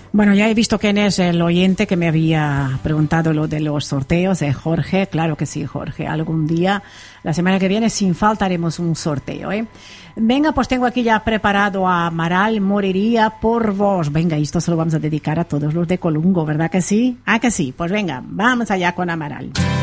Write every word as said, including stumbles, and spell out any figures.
Bueno, ya he visto quién es el oyente que me había preguntado lo de los sorteos, es Jorge. Claro que sí, Jorge. Algún día, la semana que viene, sin falta haremos un sorteo, ¿eh? Venga, pues tengo aquí ya preparado a Amaral, Moriría por vos. Venga, esto se lo vamos a dedicar a todos los de Colungo, ¿verdad que sí? Ah, que sí. Pues venga, vamos allá con Amaral.